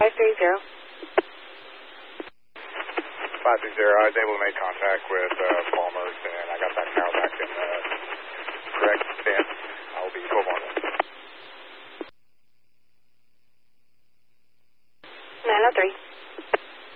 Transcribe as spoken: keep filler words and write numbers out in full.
five three zero. five three zero, I was able to make contact with uh, Palmer's, and I got that now back in the correct stance. I'll be twelve on nine oh three.